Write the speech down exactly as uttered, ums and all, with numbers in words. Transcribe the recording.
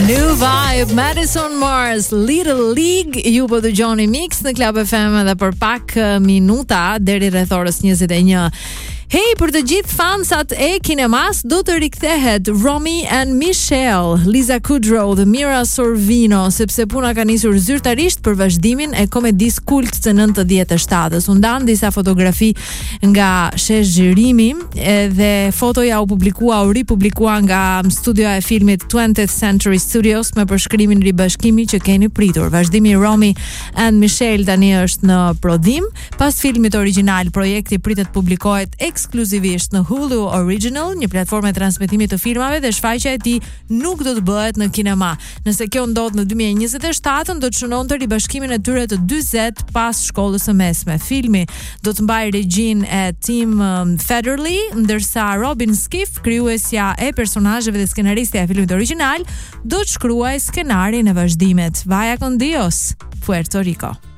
New Vibe, Madison Mars, Little League. Ju po dëgjoni Mix në Club F M edhe për pak minuta deri rreth orës njëzet e një. Hey, për të gjithë fansat e kinemas, do të rikthehet Romy and Michelle, Lisa Kudrow dhe Mira Sorvino, sepse puna ka nisur zyrtarisht për vazhdimin e komedis kult të nëntëdhjetë e shtatës. U ndan disa fotografi nga shesh xhirimi dhe fotoja u publikua, u ripublikua nga studioja e filmit twentieth Century Studios me përshkrimin ribashkimi që keni pritur. Vazhdimi i Romy and Michelle tani është në prodhim. Pas filmit origjinal, projekti pritet publikohet ekskluzivisht në Hulu Original, një platformë e transmetimit të filmave, dhe shfaqja e tij nuk do të bëhet në kinema. Nëse kjo ndodh në dy mijë e njëzet e shtatë, do të shënonte ribashkimin e tyre të dyzet pas shkollës së mesme. Filmi do të mbajë regjinë e Tim Federley, ndërsa Robin Skiff, krijuesja e personazheve dhe skenaristja e filmit origjinal, do të shkruajë skenarin e vazhdimit. Vaya con Dios, Puerto Rico.